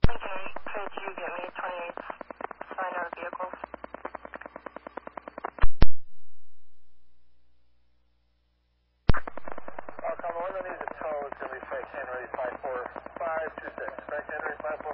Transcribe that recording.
Lincoln 8, could you get me 28th sign out of vehicles? Comma 1, I need a tow. It's going to be Frank Henry 54526. Frank Henry 54526.